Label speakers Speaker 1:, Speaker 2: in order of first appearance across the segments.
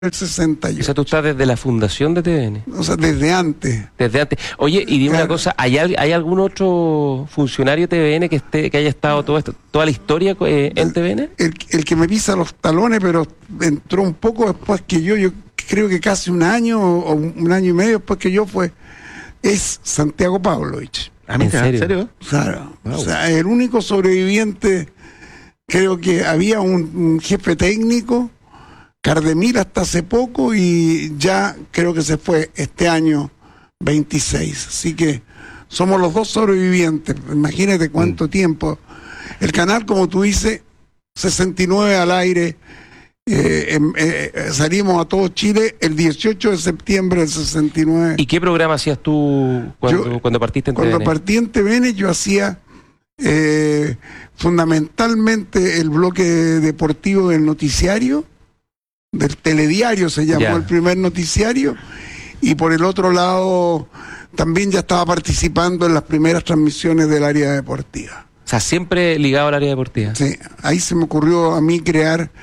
Speaker 1: el
Speaker 2: O sea,
Speaker 1: 68.
Speaker 2: tú estás desde la fundación de TVN.
Speaker 1: O sea, desde antes.
Speaker 2: Desde antes. Oye, y dime
Speaker 1: Claro.
Speaker 2: una cosa, ¿hay algún otro funcionario de TVN que haya estado toda la historia en TVN?
Speaker 1: El que me pisa los talones, pero entró un poco después que yo creo que casi un año o un año y medio después que yo es Santiago Pavlovich.
Speaker 2: ¿En serio?
Speaker 1: Claro.
Speaker 3: Wow.
Speaker 1: O sea, el único sobreviviente, creo que había un jefe técnico, Cardemil hasta hace poco, y ya creo que se fue este año 26. Así que somos los dos sobrevivientes. Imagínate cuánto tiempo. El canal, como tú dices, 69 al aire. Salimos a todo Chile el 18 de septiembre del 69.
Speaker 2: ¿Y qué programa hacías tú cuando partiste en
Speaker 1: Cuando
Speaker 2: TVN?
Speaker 1: partí en TVN yo hacía fundamentalmente el bloque deportivo del noticiario, del telediario se llamó
Speaker 2: Ya.
Speaker 1: el primer noticiario, y por el otro lado también ya estaba participando en las primeras transmisiones del área deportiva.
Speaker 2: O sea, siempre ligado al área deportiva.
Speaker 1: Sí, ahí se me ocurrió a mí crear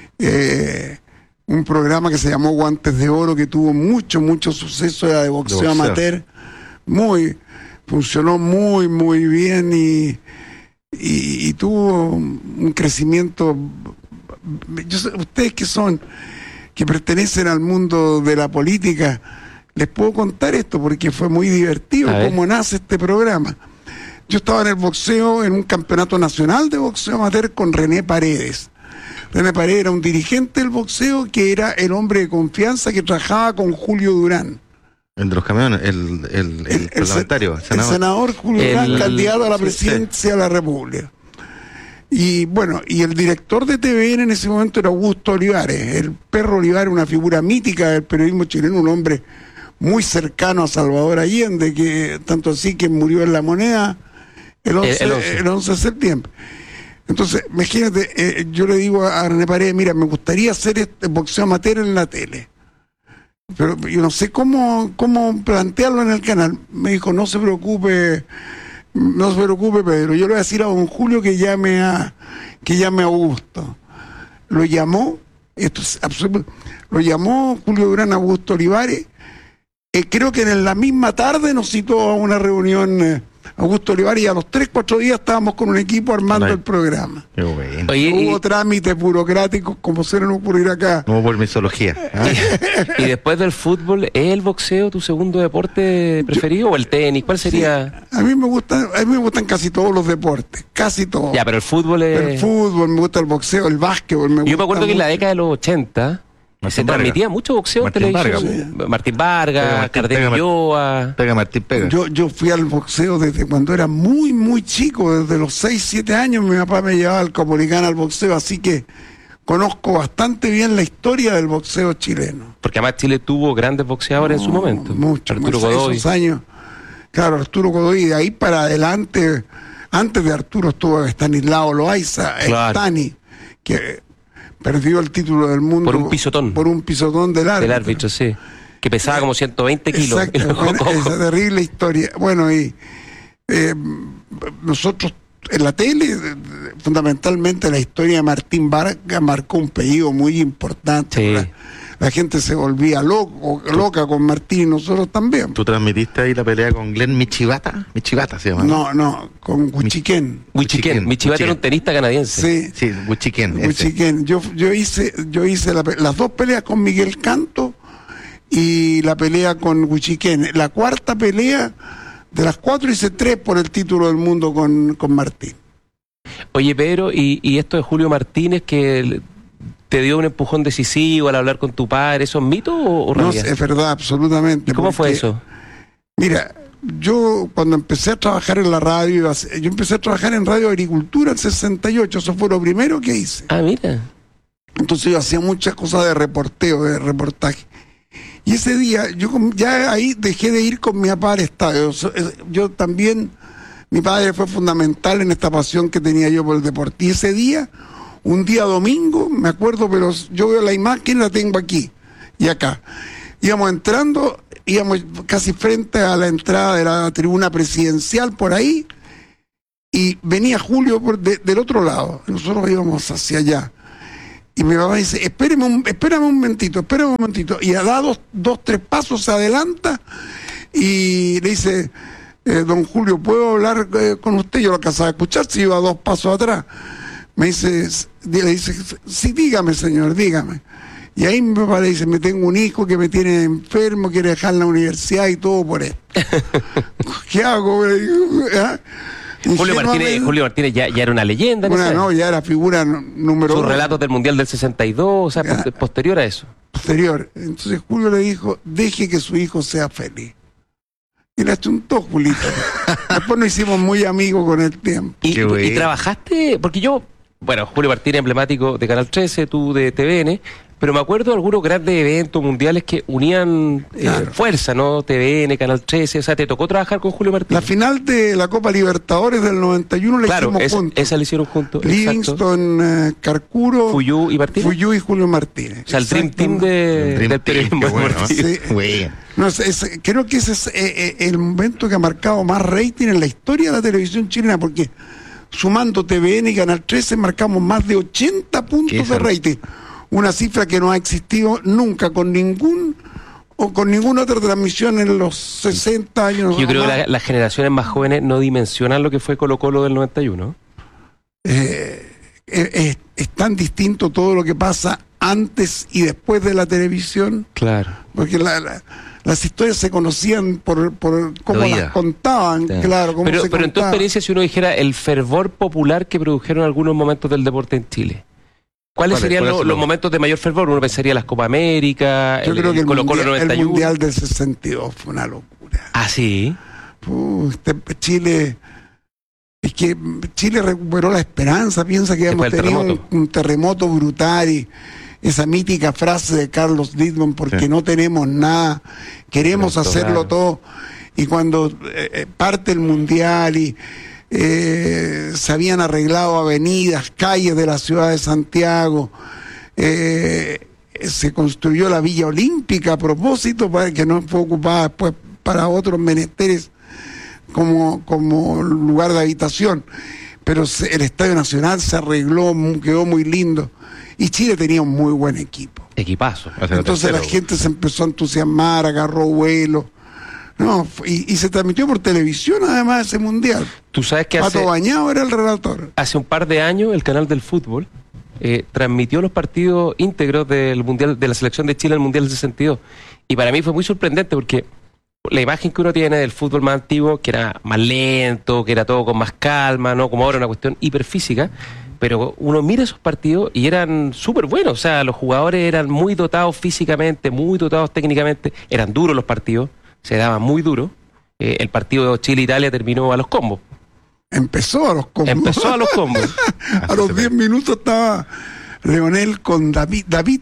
Speaker 1: un programa que se llamó Guantes de Oro, que tuvo mucho suceso, era de boxeo amateur, funcionó muy bien y tuvo un crecimiento. Ustedes que pertenecen al mundo de la política, les puedo contar esto porque fue muy divertido cómo nace este programa. Yo estaba en el boxeo, en un campeonato nacional de boxeo amateur con René Paredes. René Paredes era un dirigente del boxeo que era el hombre de confianza que trabajaba con Julio Durán.
Speaker 3: El de los camiones, el parlamentario,
Speaker 1: el senador Julio Durán, candidato a la presidencia de la República. Y bueno, y el director de TVN en ese momento era Augusto Olivares. El perro Olivares, una figura mítica del periodismo chileno, un hombre muy cercano a Salvador Allende, que tanto así que murió en La Moneda el 11 de septiembre. Entonces, imagínate, yo le digo a René Paredes, mira, me gustaría hacer este boxeo amateur en la tele, pero yo no sé cómo plantearlo en el canal. Me dijo, no se preocupe, Pedro, yo le voy a decir a don Julio que llame a Augusto. Lo llamó, esto es absurdo, lo llamó Julio Durán, Augusto Olivares, creo que en la misma tarde nos citó a una reunión Augusto Olivares, y a los 3-4 días estábamos con un equipo armando el programa.
Speaker 3: Qué bueno.
Speaker 2: Oye,
Speaker 1: no hubo trámites burocráticos como se nos ocurrirá acá.
Speaker 3: No por misología.
Speaker 2: y después del fútbol, ¿es el boxeo tu segundo deporte preferido o el tenis? ¿Cuál sería?
Speaker 1: Sí, a mí me gustan casi todos los deportes, casi todos.
Speaker 2: Ya, pero el fútbol es...
Speaker 1: El fútbol, me gusta el boxeo, el básquetbol,
Speaker 2: Yo me acuerdo que en la década de los 80 se transmitía mucho boxeo en televisión. Martín Vargas, Cardenio Ulloa.
Speaker 3: Pega Martín, pega.
Speaker 1: Yo fui al boxeo desde cuando era muy chico, desde los 6-7 años mi papá me llevaba al Caupolicán al boxeo, así que conozco bastante bien la historia del boxeo chileno.
Speaker 2: Porque además Chile tuvo grandes boxeadores en su momento.
Speaker 1: Arturo
Speaker 2: Godoy.
Speaker 1: Esos años, claro, Arturo Godoy, de ahí para adelante, antes de Arturo estuvo Estanislao Loaiza,
Speaker 2: Claro.
Speaker 1: Stani, que perdió el título del mundo
Speaker 2: Por un pisotón.
Speaker 1: Por un pisotón del árbitro.
Speaker 2: Del árbitro, sí. Que pesaba como 120 kilos.
Speaker 1: Exacto, bueno, esa terrible historia. Bueno, y nosotros en la tele, fundamentalmente la historia de Martín Vargas marcó un pedido muy importante.
Speaker 2: Sí.
Speaker 1: La gente se volvía loca con Martín, y nosotros también.
Speaker 3: ¿Tú transmitiste ahí la pelea con Glenn Michibata? Michibata se llama.
Speaker 1: No, con Huichiquén.
Speaker 2: Huichiquén. Michibata era un tenista canadiense.
Speaker 1: Sí,
Speaker 3: Huichiquén.
Speaker 1: Huichiquén. Yo hice las dos peleas con Miguel Canto y la pelea con Huichiquén. La cuarta pelea, de las 4 hice 3 por el título del mundo con Martín.
Speaker 2: Oye, Pedro, y esto de Julio Martínez que te dio un empujón decisivo al hablar con tu padre, ¿eso es mito o
Speaker 1: No,
Speaker 2: realidad?
Speaker 1: es verdad, absolutamente.
Speaker 2: ¿Y cómo fue eso?
Speaker 1: Mira, yo cuando empecé a trabajar en la radio, yo empecé a trabajar en Radio Agricultura en 68, eso fue lo primero que hice.
Speaker 2: Ah, mira.
Speaker 1: Entonces yo hacía muchas cosas de reportaje. Y ese día, yo ya ahí dejé de ir con mi papá al estadio. Yo también, mi padre fue fundamental en esta pasión que tenía yo por el deporte. Y ese día, un día domingo, me acuerdo, pero yo veo la imagen, la tengo aquí y acá. Íbamos entrando, íbamos casi frente a la entrada de la tribuna presidencial por ahí, y venía Julio del otro lado. Nosotros íbamos hacia allá. Y mi papá dice, espérame un momentito. Y da dos, tres pasos, se adelanta y le dice, don Julio, ¿puedo hablar con usted? Yo lo alcanzaba a escuchar, si iba 2 pasos atrás. Le dice, sí, dígame, señor, dígame. Y ahí mi papá le dice, me tengo un hijo que me tiene enfermo, quiere dejar la universidad y todo por esto. ¿Qué hago?
Speaker 2: Julio Martínez ya era una leyenda.
Speaker 1: No, ya era figura número 1.
Speaker 2: Sus relatos del Mundial del 62, o sea, posterior a eso.
Speaker 1: Posterior. Entonces Julio le dijo, deje que su hijo sea feliz. Y le achuntó, Julito. Después nos hicimos muy amigos con el tiempo.
Speaker 2: ¿Y trabajaste? Porque yo, Julio Martínez, emblemático de Canal 13, tú de TVN, pero me acuerdo de algunos grandes eventos mundiales que unían fuerza, ¿no? TVN, Canal 13, o sea, ¿te tocó trabajar con Julio Martínez?
Speaker 1: La final de la Copa Libertadores del 91 la hicimos juntos.
Speaker 2: Esa la hicieron juntos.
Speaker 1: Livingston, Carcuro,
Speaker 2: Fuyú y Martínez.
Speaker 1: Fuyú y Julio Martínez.
Speaker 2: O sea, el Dream Team del periodismo.
Speaker 1: Creo que ese es el momento que ha marcado más rating en la historia de la televisión chilena, porque sumando TVN y Canal 13 marcamos más de 80 puntos de rating. Una cifra que no ha existido nunca con ninguna otra transmisión en los 60 años.
Speaker 2: Yo creo que las generaciones más jóvenes no dimensionan lo que fue Colo-Colo del 91.
Speaker 1: Es tan distinto todo lo que pasa antes y después de la televisión.
Speaker 2: Claro.
Speaker 1: Porque las historias se conocían por cómo las contaban, claro.
Speaker 2: Pero en tu experiencia, si uno dijera el fervor popular que produjeron algunos momentos del deporte en Chile, ¿cuáles serían los momentos de mayor fervor? Uno pensaría las Copa América,
Speaker 1: yo creo que el Mundial del 62 fue una locura.
Speaker 2: ¿Ah, sí?
Speaker 1: Chile... Es que Chile recuperó la esperanza, piensa que habíamos tenido un terremoto brutal y esa mítica frase de Carlos Dittman, porque no tenemos nada, queremos hacerlo todo. Y cuando parte el Mundial y se habían arreglado avenidas, calles de la ciudad de Santiago, se construyó la Villa Olímpica a propósito, para que no fue ocupada después para otros menesteres como lugar de habitación, pero el Estadio Nacional se arregló, quedó muy lindo, y Chile tenía un muy buen equipo.
Speaker 2: Equipazo.
Speaker 1: Entonces la gente se empezó a entusiasmar, agarró vuelo, y se transmitió por televisión además ese mundial.
Speaker 2: Tú sabes que
Speaker 1: Pato Bañado era el relator.
Speaker 2: Hace un par de años el canal del fútbol transmitió los partidos íntegros del mundial, de la selección de Chile al Mundial del 62, y para mí fue muy sorprendente porque la imagen que uno tiene del fútbol más antiguo, que era más lento, que era todo con más calma, no como ahora una cuestión hiperfísica, pero uno mira esos partidos y eran súper buenos, o sea, los jugadores eran muy dotados físicamente, muy dotados técnicamente, eran duros los partidos, se daban muy duros. El partido de Chile-Italia terminó a los combos.
Speaker 1: Empezó a los combos. A los 10 minutos estaba Leonel con David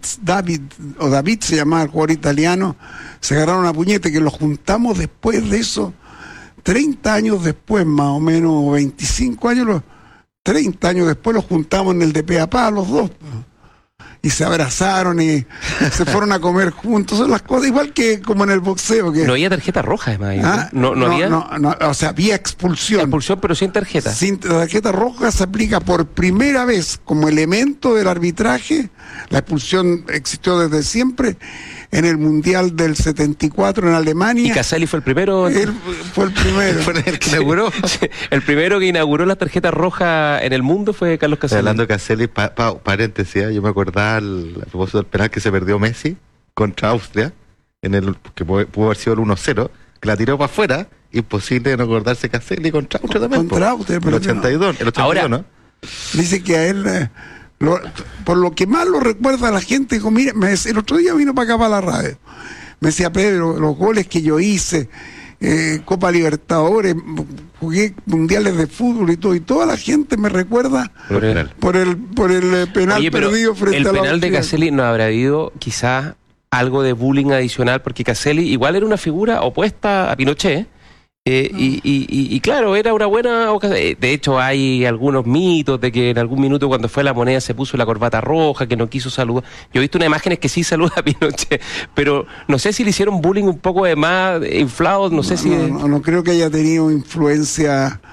Speaker 1: se llamaba el jugador italiano, se agarraron a puñete, que los juntamos después de eso, 30 años después, más o menos, 25 años, 30 años después los juntamos en el de Peapá, los dos, y se abrazaron y se fueron a comer juntos. Son las cosas igual que como en el boxeo. Que...
Speaker 2: No había tarjeta roja, además. No había.
Speaker 1: No, o sea, había expulsión.
Speaker 2: Expulsión, pero sin tarjeta.
Speaker 1: Sin tarjeta roja se aplica por primera vez como elemento del arbitraje. La expulsión existió desde siempre en el Mundial del 74 en Alemania.
Speaker 2: Y Caselli fue el primero.
Speaker 1: Él fue el primero.
Speaker 3: Fue el que inauguró.
Speaker 2: El primero que inauguró la tarjeta roja en el mundo fue Carlos Caselli.
Speaker 3: Hablando de Caselli, paréntesis, yo me acordaba a propósito del penal que se perdió Messi contra Austria, que pudo haber sido el 1-0, que la tiró para afuera, imposible no acordarse Caselli contra Austria también.
Speaker 1: Contra Austria, pero
Speaker 3: el 82,
Speaker 2: Ahora,
Speaker 3: ¿no?
Speaker 1: Dice que a él... por lo que más lo recuerda la gente, dijo, mire, el otro día vino para acá para la radio, me decía, Pedro, los goles que yo hice, Copa Libertadores, jugué mundiales de fútbol y toda la gente me recuerda por el penal perdido frente a la...
Speaker 2: El penal de Caselli no habrá habido quizás algo de bullying adicional, porque Caselli igual era una figura opuesta a Pinochet, y claro, era una buena ocasión. De hecho, hay algunos mitos de que en algún minuto cuando fue a la Moneda se puso la corbata roja, que no quiso saludar. Yo he visto unas imágenes que sí saluda a Pinochet, pero no sé si le hicieron bullying un poco de más inflado, no sé si...
Speaker 1: No creo que haya tenido influencia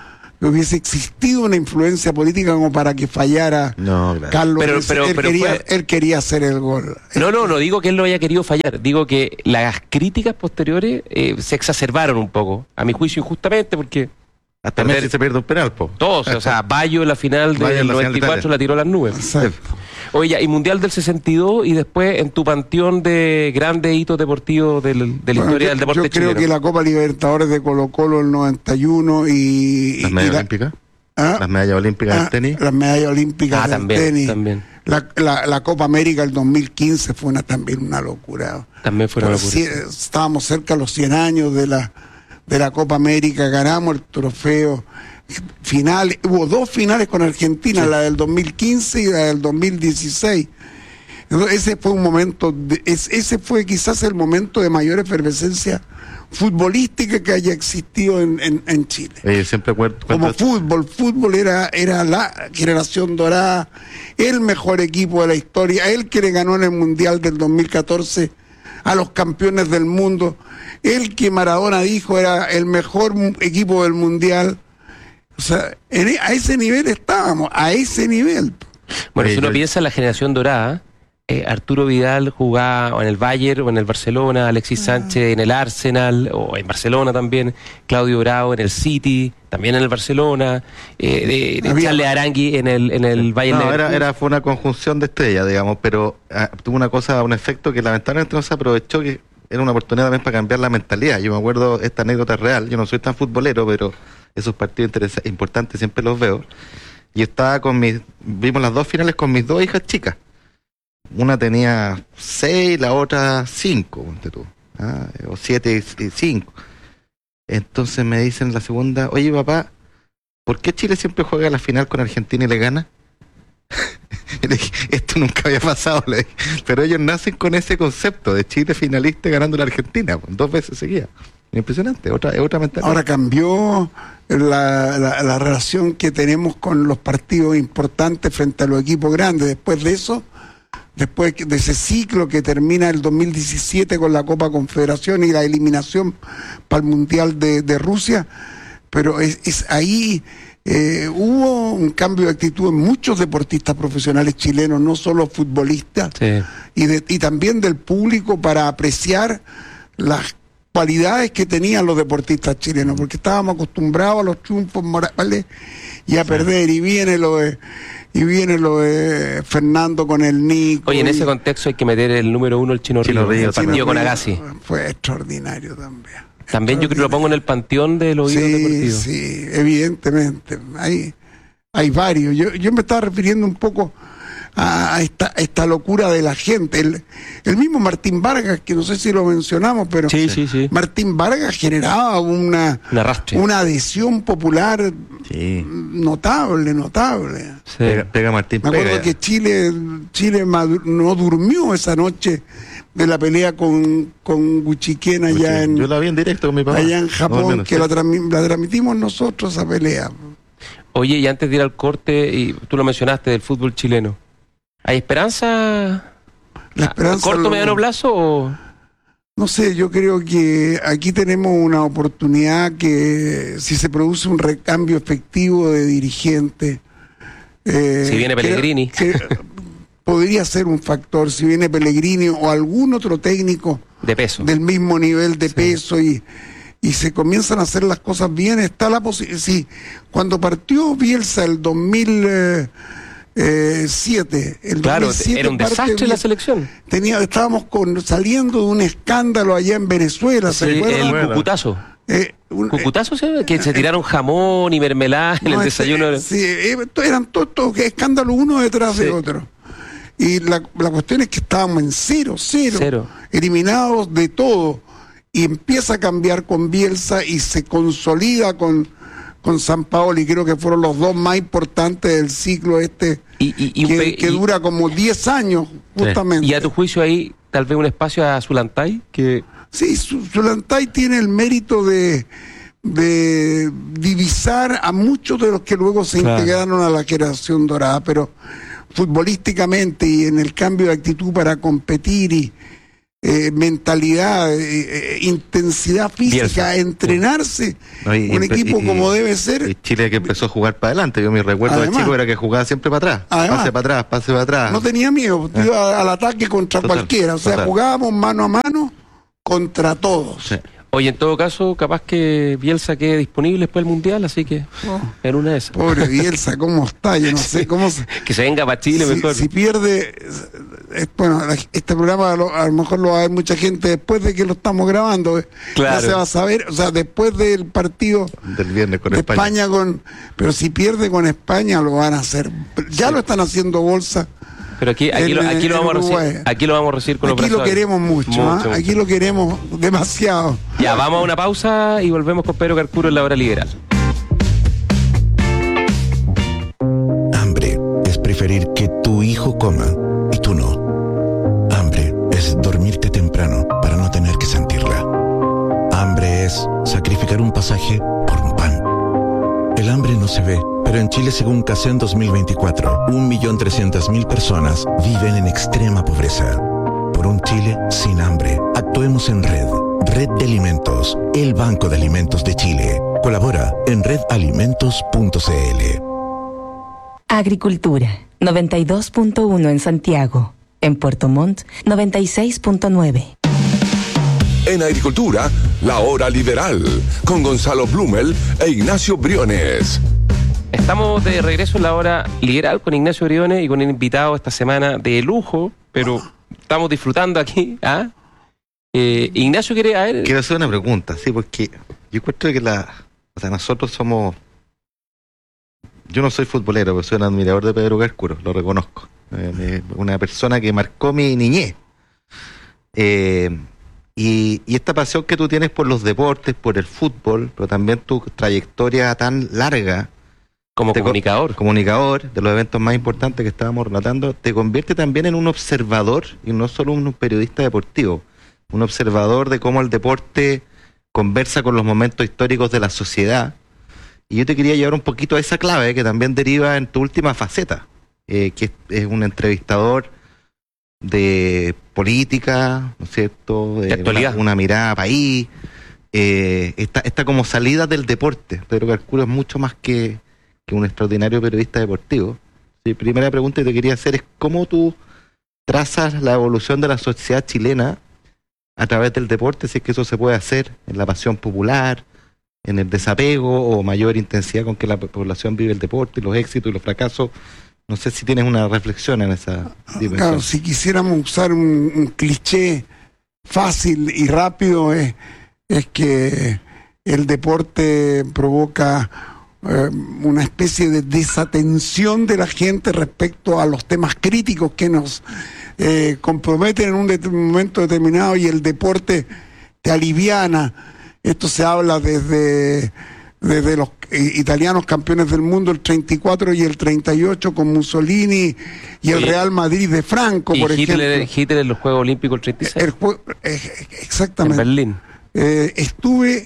Speaker 1: hubiese existido una influencia política como para que fallara
Speaker 3: No, claro.
Speaker 1: Carlos.
Speaker 2: Pero
Speaker 1: Él quería hacer el gol.
Speaker 2: No digo que él lo haya querido fallar, digo que las críticas posteriores se exacerbaron un poco, a mi juicio injustamente, porque
Speaker 3: Hasta Messi se pierde un penal, po.
Speaker 2: todos, o sea, Bayo en la final
Speaker 3: Bayo
Speaker 2: del
Speaker 3: en la final de
Speaker 2: 94
Speaker 3: Italia.
Speaker 2: la tiró a las nubes.
Speaker 1: Exacto.
Speaker 2: Oye, y Mundial del 62 y después en tu panteón de grandes hitos deportivos de la
Speaker 1: Bueno,
Speaker 2: historia del deporte
Speaker 1: yo creo
Speaker 2: chileno.
Speaker 1: que la Copa Libertadores de Colo-Colo el 91 y...
Speaker 3: Las medallas olímpicas.
Speaker 1: ¿Ah?
Speaker 3: Las medallas olímpicas del tenis.
Speaker 1: Las medallas olímpicas del tenis.
Speaker 2: También
Speaker 1: La Copa América del 2015 fue también una locura.
Speaker 2: fue una locura.
Speaker 1: Estábamos cerca de los 100 años de la Copa América, ganamos el trofeo. Finales, hubo 2 finales con Argentina,
Speaker 2: Sí.
Speaker 1: la del 2015 y la del 2016. Entonces, ese fue un momento, ese fue quizás el momento de mayor efervescencia futbolística que haya existido en Chile.
Speaker 3: Siempre
Speaker 1: Como fútbol era la generación dorada, el mejor equipo de la historia, el que le ganó en el Mundial del 2014 a los campeones del mundo, el que Maradona dijo era el mejor equipo del Mundial. O sea, a ese nivel estábamos, a ese nivel.
Speaker 2: Bueno,
Speaker 3: Oye,
Speaker 2: si uno
Speaker 3: yo-
Speaker 2: piensa en la generación dorada, Arturo Vidal jugaba o en el Bayern o en el Barcelona, Alexis Sánchez en el Arsenal o en Barcelona también, Claudio Bravo en el City, también en el Barcelona, Charles Arangui en el Bayern
Speaker 3: No,
Speaker 2: Leverkusen.
Speaker 3: fue una conjunción de estrellas, digamos, pero tuvo un efecto que lamentablemente no se aprovechó, que era una oportunidad también para cambiar la mentalidad. Yo me acuerdo, esta anécdota es real, yo no soy tan futbolero, pero esos partidos importantes siempre los veo. Y estaba vimos las 2 finales con mis 2 hijas chicas. Una tenía 6, la otra 5, ponte tú, o 7 y 5. Entonces me dicen la segunda, oye papá, ¿por qué Chile siempre juega la final con Argentina y le gana? Y le dije, esto nunca había pasado, le dije. Pero ellos nacen con ese concepto de Chile finalista ganando la Argentina, 2 veces seguidas. Impresionante, es otra mentalidad.
Speaker 1: Ahora cambió la relación que tenemos con los partidos importantes frente a los equipos grandes. Después de eso, después de ese ciclo que termina el 2017 con la Copa Confederación y la eliminación para el Mundial de Rusia, pero ahí hubo un cambio de actitud en muchos deportistas profesionales chilenos, no solo futbolistas,
Speaker 2: Sí.
Speaker 1: y también del público para apreciar las cualidades que tenían los deportistas chilenos, porque estábamos acostumbrados a los triunfos morales y a perder, y viene lo de Fernando con el Nico.
Speaker 2: Oye, en ese contexto hay que meter el número 1, el Chino
Speaker 3: Chino
Speaker 2: Río,
Speaker 3: Río,
Speaker 2: el partido con
Speaker 1: Río
Speaker 2: Agassi.
Speaker 1: fue extraordinario también.
Speaker 2: También yo creo que lo pongo en el panteón de los ídolos deportivos.
Speaker 1: Sí, evidentemente. Hay varios. Yo me estaba refiriendo un poco a esta locura de la gente. El mismo Martín Vargas, que no sé si lo mencionamos, pero
Speaker 2: Sí, sí, sí.
Speaker 1: Martín Vargas generaba
Speaker 2: Un arrastre.
Speaker 1: una adhesión popular
Speaker 3: Sí.
Speaker 1: notable.
Speaker 2: Sí.
Speaker 3: Pega Martín,
Speaker 1: Me acuerdo que Chile no durmió esa noche de la pelea con Guchiquén allá
Speaker 3: Yo la vi en directo con mi papá.
Speaker 1: allá en Japón,
Speaker 3: Bueno,
Speaker 1: que
Speaker 3: sí.
Speaker 1: la transmitimos nosotros esa pelea.
Speaker 2: Oye, y antes de ir al corte, y tú lo mencionaste, del fútbol chileno, ¿hay esperanza?
Speaker 1: La esperanza
Speaker 2: ¿Corto,
Speaker 1: lo-
Speaker 2: mediano plazo o...?
Speaker 1: No sé, yo creo que aquí tenemos una oportunidad que si se produce un recambio efectivo de dirigente,
Speaker 2: Si viene Pellegrini.
Speaker 1: podría ser un factor, si viene Pellegrini o algún otro técnico
Speaker 2: De peso.
Speaker 1: del mismo nivel de peso y se comienzan a hacer las cosas bien, está la posibilidad. Sí, cuando partió Bielsa el 2007,
Speaker 2: Claro,
Speaker 1: 2007
Speaker 2: era un
Speaker 1: parte
Speaker 2: desastre la
Speaker 1: Bielsa.
Speaker 2: selección.
Speaker 1: Estábamos saliendo de un escándalo allá en Venezuela, ¿se
Speaker 2: Sí,
Speaker 1: acuerdan?
Speaker 2: el cucutazo. ¿Cucutazo se que se tiraron jamón y mermelada en el
Speaker 1: No,
Speaker 2: desayuno?
Speaker 1: Sí, eran todos escándalos uno detrás
Speaker 2: Sí.
Speaker 1: de otro. Y la cuestión es que estábamos en cero,
Speaker 2: Cero.
Speaker 1: eliminados de todo. Y empieza a cambiar con Bielsa y se consolida con Sampaoli. Creo que fueron los 2 más importantes del ciclo que dura como 10 años, justamente.
Speaker 2: Y a tu juicio ahí, tal vez un espacio a Zulantay, que...
Speaker 1: Sí, Zulantay tiene el mérito de divisar a muchos de los que luego se
Speaker 2: Claro.
Speaker 1: integraron a la generación dorada, pero futbolísticamente y en el cambio de actitud para competir mentalidad, intensidad física, entrenarse, un equipo como debe ser.
Speaker 3: Y Chile que empezó a jugar para adelante, yo mi recuerdo de chico era que jugaba siempre para atrás, pase para atrás.
Speaker 1: No tenía miedo, iba al ataque contra cualquiera, o sea, jugábamos mano a mano contra todos.
Speaker 3: Sí.
Speaker 2: Oye, en todo caso, capaz que Bielsa quede disponible después del Mundial, así que en una de esas.
Speaker 1: Pobre Bielsa, ¿cómo está? Yo no sé cómo...
Speaker 2: Que se venga para Chile mejor.
Speaker 1: Si pierde... Bueno, este programa a lo mejor lo va a ver mucha gente después de que lo estamos grabando.
Speaker 2: Claro.
Speaker 1: Ya se va a saber, o sea, después del partido
Speaker 3: del viernes con
Speaker 1: de
Speaker 3: España.
Speaker 1: Pero si pierde con España lo van a hacer. Ya lo están haciendo bolsa.
Speaker 2: Pero aquí lo vamos a recibir con los brazos.
Speaker 1: Aquí lo queremos mucho. Aquí lo queremos demasiado.
Speaker 2: Ya, vamos a una pausa y volvemos con Pedro Carcuro en la hora liberal.
Speaker 4: Hambre es preferir que tu hijo coma y tú no. Hambre es dormirte temprano para no tener que sentirla. Hambre es sacrificar un pasaje por un pan. El hambre no se ve, pero en Chile, según CACEN 2024, 1.300.000 personas viven en extrema pobreza. Por un Chile sin hambre, actuemos en red. Red de Alimentos, el Banco de Alimentos de Chile. Colabora en redalimentos.cl.
Speaker 5: Agricultura, 92.1 en Santiago. En Puerto Montt, 96.9.
Speaker 6: En Agricultura, la hora liberal, con Gonzalo Blumel e Ignacio Briones.
Speaker 2: Estamos de regreso en la hora liberal con Ignacio Briones y con un invitado esta semana de lujo, pero estamos disfrutando aquí. Ignacio
Speaker 3: Quiero hacer una pregunta, sí, porque yo encuentro que nosotros somos... Yo no soy futbolero, pero soy un admirador de Pedro Carcuro, lo reconozco. Una persona que marcó mi niñez. Y esta pasión que tú tienes por los deportes, por el fútbol, pero también tu trayectoria tan larga
Speaker 2: como
Speaker 3: comunicador de los eventos más importantes que estábamos relatando, te convierte también en un observador y no solo un periodista deportivo, un observador de cómo el deporte conversa con los momentos históricos de la sociedad. Y yo te quería llevar un poquito a esa clave que también deriva en tu última faceta, que es un entrevistador de política, ¿no es cierto?
Speaker 2: De actualidad.
Speaker 3: Una mirada país, esta como salida del deporte. Pedro Carcuro es mucho más que un extraordinario periodista deportivo. Sí, primera pregunta que te quería hacer es cómo tú trazas la evolución de la sociedad chilena a través del deporte, si es que eso se puede hacer en la pasión popular, en el desapego o mayor intensidad con que la población vive el deporte, los éxitos y los fracasos. No sé si tienes una reflexión en esa dimensión.
Speaker 1: Claro, si quisiéramos usar un cliché fácil y rápido, es que el deporte provoca una especie de desatención de la gente respecto a los temas críticos que nos comprometen en un momento determinado, y el deporte te aliviana. Esto se habla desde los italianos campeones del mundo el 34 y el 38 con Mussolini y el Real Madrid de Franco, por ejemplo.
Speaker 2: Hitler en los Juegos Olímpicos el 36.
Speaker 1: Exactamente.
Speaker 2: En Berlín.
Speaker 1: Estuve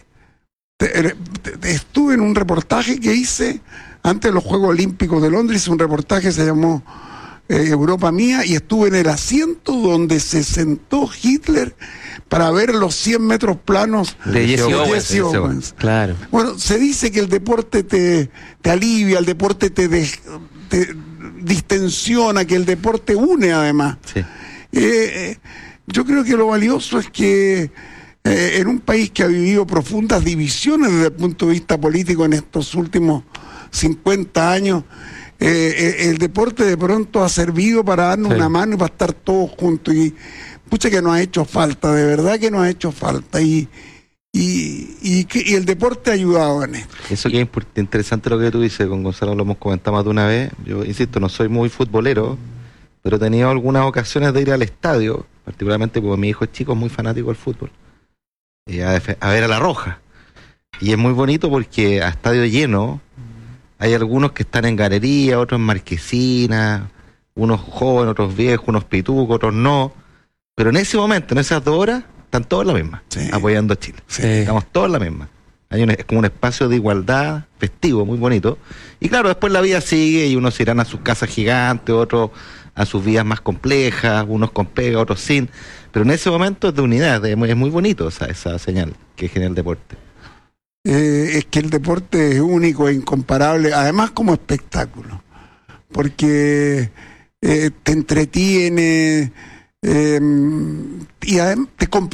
Speaker 1: en un reportaje que hice antes de los Juegos Olímpicos de Londres, hice un reportaje que se llamó Europa Mía, y estuve en el asiento donde se sentó Hitler para ver los 100 metros planos
Speaker 2: de Jesse
Speaker 1: Owens.
Speaker 2: Claro.
Speaker 1: Bueno, se dice que el deporte te alivia, el deporte te distensiona, que el deporte une además.
Speaker 3: Sí.
Speaker 1: Yo creo que lo valioso es que en un país que ha vivido profundas divisiones desde el punto de vista político en estos últimos 50 años, el deporte de pronto ha servido para darnos una mano y para estar todos juntos. Y pucha que nos ha hecho falta, de verdad que nos ha hecho falta. Y el deporte ha ayudado en esto.
Speaker 3: Eso que es interesante lo que tú dices, con Gonzalo lo hemos comentado más de una vez. Yo insisto, no soy muy futbolero, pero he tenido algunas ocasiones de ir al estadio, particularmente porque mi hijo es chico, es muy fanático del fútbol, a ver a La Roja. Y es muy bonito porque a estadio lleno hay algunos que están en galería, otros en marquesina, unos jóvenes, otros viejos, unos pitucos, otros no. Pero en ese momento, en esas 2 horas, están todos en la misma, apoyando a Chile.
Speaker 1: Sí.
Speaker 3: Estamos todos en la misma. Es como un espacio de igualdad festivo, muy bonito. Y claro, después la vida sigue y unos irán a sus casas gigantes, otros a sus vías más complejas, unos con pega, otros sin, pero en ese momento es de unidad, es muy bonito esa señal que genera el deporte.
Speaker 1: Es que el deporte es único e incomparable, además como espectáculo, porque te entretiene y además te